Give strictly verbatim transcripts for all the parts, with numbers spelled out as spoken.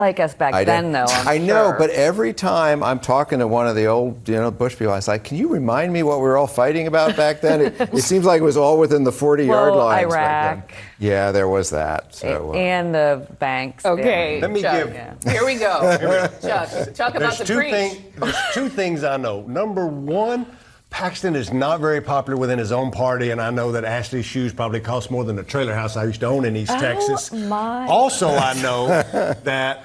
like us back I then, did. though. I'm I know, sure. but every time I'm talking to one of the old, you know, Bush people, I was like, "Can you remind me what we were all fighting about back then?" It, it seems like it was all within the forty-yard well, lines. Iraq. Back then. Yeah, there was that. So, uh, and the banks. Okay, Let me Chuck, give- yeah. Here we go. Chuck, talk about There's the two preach. things. There's two things I know. Number one, Paxton is not very popular within his own party, and I know that Ashley's shoes probably cost more than the trailer house I used to own in East Oh, Texas. my. Also, I know that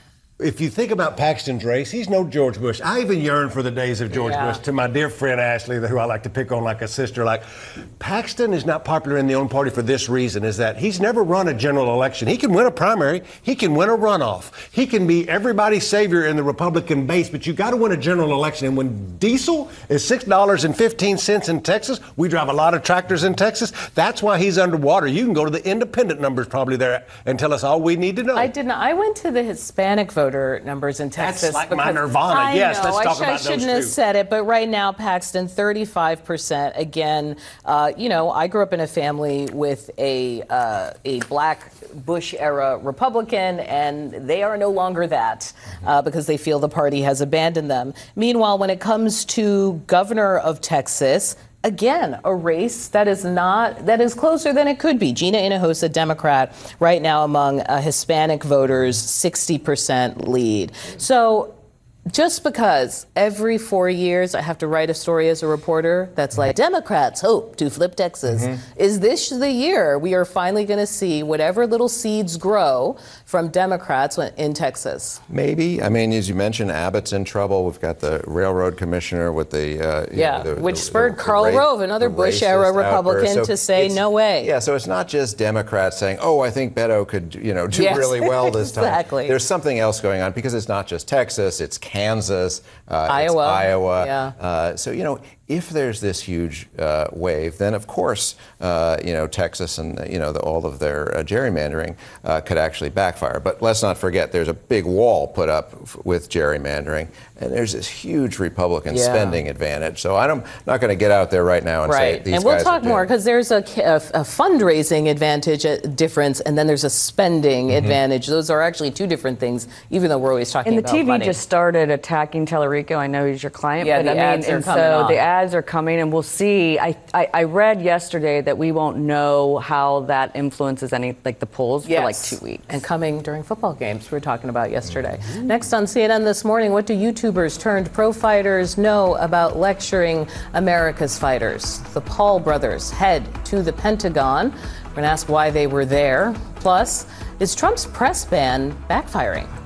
if you think about Paxton's race, he's no George Bush. I even yearn for the days of George Yeah. Bush. To my dear friend Ashley, who I like to pick on like a sister, like Paxton is not popular in the own party for this reason: is that he's never run a general election. He can win a primary, he can win a runoff, he can be everybody's savior in the Republican base, but you got to win a general election. And when diesel is six dollars and fifteen cents in Texas, we drive a lot of tractors in Texas. That's why he's underwater. You can go to the independent numbers probably there and tell us all we need to know. I didn't. I went to the Hispanic voter numbers in Texas. That's like my because- nirvana. I Yes, know, let's I talk sh- about I those shouldn't two. have said it, but right now Paxton, thirty-five percent. Again, uh, you know, I grew up in a family with a uh, a black Bush era Republican, and they are no longer that uh, because they feel the party has abandoned them. Meanwhile, when it comes to governor of Texas, again, a race that is not, that is closer than it could be. Gina Hinojosa, Democrat, right now among uh, Hispanic voters, sixty percent lead. So just because every four years I have to write a story as a reporter that's like, Democrats hope to flip Texas, mm-hmm. is this the year we are finally going to see whatever little seeds grow from Democrats in Texas? maybe. I mean, as you mentioned, Abbott's in trouble. We've got the railroad commissioner with the uh, you Yeah, know, the, which the, spurred the, the Karl ra- Rove, another the Bush-era racist Republican, outburst. So to say, it's- no way. Yeah, so it's not just Democrats saying, "Oh, I think Beto could, you know, do Yes, really well this time." exactly. There's something else going on because it's not just Texas; it's Kansas, uh, Iowa. it's Iowa. Yeah. Uh, so you know, if there's this huge uh, wave, then of course, uh, you know, Texas and you know the, all of their uh, gerrymandering uh, could actually backfire. But let's not forget, there's a big wall put up f- with gerrymandering, and there's this huge Republican Yeah. spending advantage. So I'm not going to get out there right now and say Right, these and we'll guys talk are more doing- because there's a, a, a fundraising advantage uh, difference, and then there's a spending Mm-hmm. advantage. Those are actually two different things, even though we're always talking And the about T V money. just started attacking Tellerico. I know he's your client, Yeah, but the I mean, ads are and coming so on. the ads are coming, and we'll see. I, I I read yesterday that we won't know how that influences any like the polls Yes. for like two weeks. And coming during football games, we were talking about yesterday. Mm-hmm. Next on C N N this morning, what do YouTubers turned pro fighters know about lecturing America's fighters? The Paul brothers head to the Pentagon. We're going to ask why they were there. Plus, is Trump's press ban backfiring?